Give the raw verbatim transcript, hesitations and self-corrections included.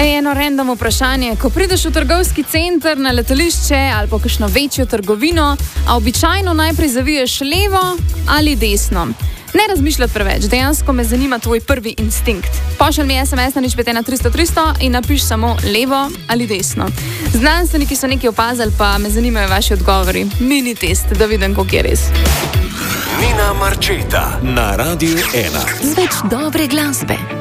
Ej, eno random vprašanje. Ko prideš v trgovski center, na letališče ali pa kakšno večjo trgovino, a običajno najprej zaviješ levo ali desno. Ne razmišljati preveč, dejansko me zanima tvoj prvi instinkt. Pošelj mi es em es na nič pet ena tristo tristo in napiš samo levo ali desno. Znanstveniki so nekaj opazili, pa me zanimajo vaši odgovori. Mini test, da vidim, koliko je res. Nina Marčeta na Radiu ena. Z več dobre glasbe.